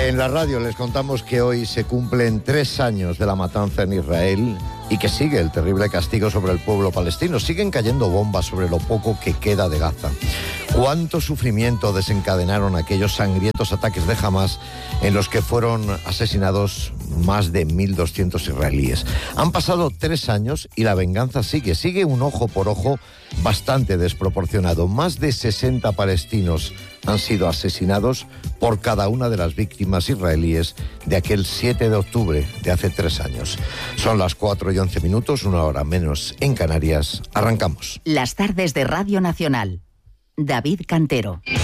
En la radio les contamos que hoy se cumplen 3 años de la matanza en Israel y que sigue el terrible castigo sobre el pueblo palestino. Siguen cayendo bombas sobre lo poco que queda de Gaza. ¿Cuánto sufrimiento desencadenaron aquellos sangrientos ataques de Hamás en los que fueron asesinados más de 1.200 israelíes? Han pasado 3 años y la venganza sigue un ojo por ojo bastante desproporcionado. Más de 60 palestinos han sido asesinados por cada una de las víctimas israelíes de aquel 7 de octubre de hace 3 años. Son las 4:11, 1 hora menos en Canarias. Arrancamos. Las tardes de Radio Nacional. David Cantero.